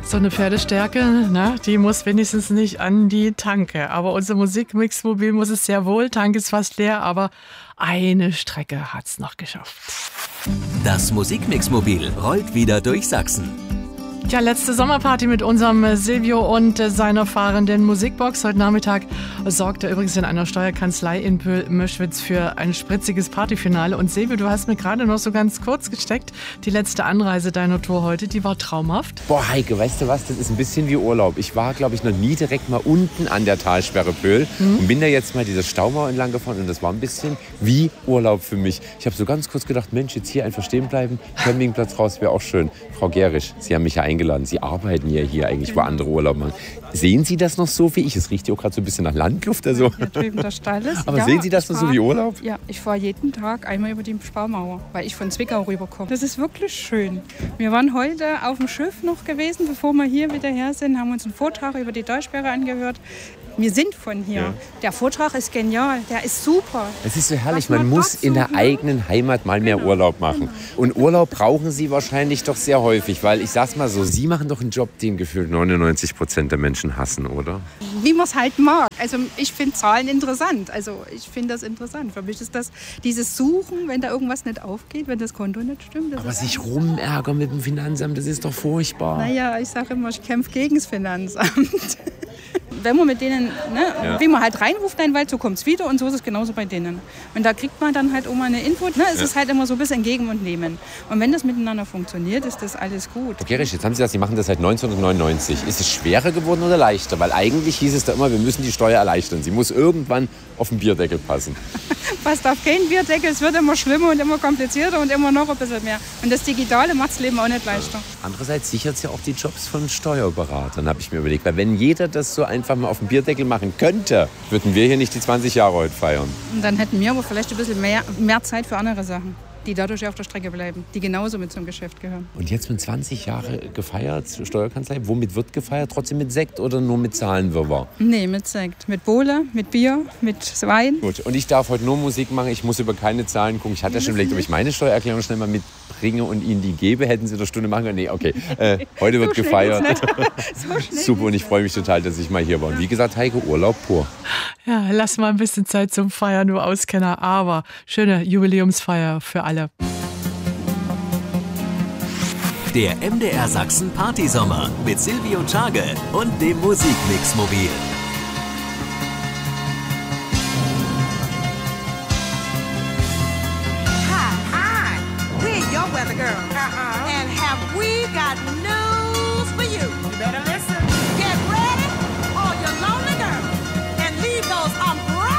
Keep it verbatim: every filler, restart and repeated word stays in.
So eine Pferdestärke, ne, die muss wenigstens nicht an die Tanke. Aber unser Musikmixmobil muss es sehr wohl. Tank ist fast leer, aber eine Strecke hat's noch geschafft. Das Musikmixmobil rollt wieder durch Sachsen. Ja, letzte Sommerparty mit unserem Silvio und seiner fahrenden Musikbox. Heute Nachmittag sorgt er übrigens in einer Steuerkanzlei in Möschwitz für ein spritziges Partyfinale. Und Silvio, du hast mir gerade noch so ganz kurz gesteckt, die letzte Anreise deiner Tour heute, die war traumhaft. Boah, Heike, weißt du was, das ist ein bisschen wie Urlaub. Ich war, glaube ich, noch nie direkt mal unten an der Talsperre Böhl mhm. und bin da jetzt mal diese Staumauer entlang gefahren und das war ein bisschen wie Urlaub für mich. Ich habe so ganz kurz gedacht, Mensch, jetzt hier einfach stehen bleiben, Campingplatz raus, wäre auch schön. Frau Gerisch, Sie haben mich ja eingeladen. Sie arbeiten ja hier eigentlich, wo andere Urlaub machen. Sehen Sie das noch so wie ich? Es riecht ja auch gerade so ein bisschen nach Landluft. Also. Hier drüben der Stall ist. Aber ja, sehen Sie das noch fahr, so wie Urlaub? Ja, ich fahre jeden Tag einmal über die Sparmauer, weil ich von Zwickau rüberkomme. Das ist wirklich schön. Wir waren heute auf dem Schiff noch gewesen, bevor wir hier wieder her sind, haben uns einen Vortrag über die Talsperre angehört. Wir sind von hier. Ja. Der Vortrag ist genial, der ist super. Es ist so herrlich, man, man muss in der eigenen Heimat mal mehr genau. Urlaub machen. Genau. Und Urlaub brauchen Sie wahrscheinlich doch sehr häufig, weil ich sag's mal so, Sie machen doch einen Job, den gefühlt neunundneunzig Prozent der Menschen hassen, oder? Wie man es halt mag. Also ich finde Zahlen interessant. Also ich finde das interessant. Für mich ist das dieses Suchen, wenn da irgendwas nicht aufgeht, wenn das Konto nicht stimmt. Aber sich rumärgern mit dem Finanzamt, das ist doch furchtbar. Naja, ich sage immer, ich kämpfe gegen das Finanzamt. Wenn man mit denen, ne, ja. wie man halt reinruft in den Wald, so kommt es wieder und so ist es genauso bei denen. Und da kriegt man dann halt auch mal eine Info. Ne, es ja. ist halt immer so ein bisschen Geben und Nehmen. Und wenn das miteinander funktioniert, ist das alles gut. Okay, Gerisch, jetzt haben Sie gesagt, Sie machen das seit neunzehnhundertneunundneunzig. Ist es schwerer geworden oder leichter? Weil eigentlich hieß es da immer, wir müssen die Steuer erleichtern. Sie muss irgendwann auf den Bierdeckel passen. Passt auf keinen Bierdeckel, es wird immer schlimmer und immer komplizierter und immer noch ein bisschen mehr. Und das Digitale macht das Leben auch nicht leichter. Ja. Andererseits sichert es ja auch die Jobs von Steuerberatern, habe ich mir überlegt. Weil wenn jeder das so einfach mal auf den Bierdeckel machen könnte, würden wir hier nicht die zwanzig Jahre heute feiern. Und dann hätten wir aber vielleicht ein bisschen mehr, mehr Zeit für andere Sachen, die dadurch auf der Strecke bleiben, die genauso mit zum Geschäft gehören. Und jetzt mit zwanzig Jahre gefeiert, Steuerkanzlei. Womit wird gefeiert? Trotzdem mit Sekt oder nur mit Zahlenwirrwarr? Nee, mit Sekt. Mit Bowle, mit Bier, mit Wein. Gut, und ich darf heute nur Musik machen. Ich muss über keine Zahlen gucken. Ich hatte ja schon überlegt, ob ich meine Steuererklärung schnell mal mitbringe und Ihnen die gebe. Hätten Sie eine Stunde machen können? Nee, okay. Äh, heute wird so gefeiert. So super, und ich freue mich total, dass ich mal hier war. Und wie gesagt, Heike, Urlaub pur. Ja, lass mal ein bisschen Zeit zum Feiern, nur Auskenner. Aber schöne Jubiläumsfeier für alle. Der M D R Sachsen Partysommer mit Silvio Tschage und dem Musikmixmobil.